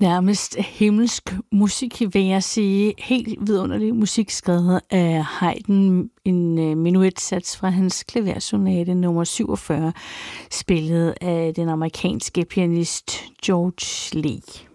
Nærmest himmelsk musik, vil jeg sige. Helt vidunderlig musik, skrevet af Haydn. En menuetsats fra hans klaversonate nummer 47, spillet af den amerikanske pianist George Lee.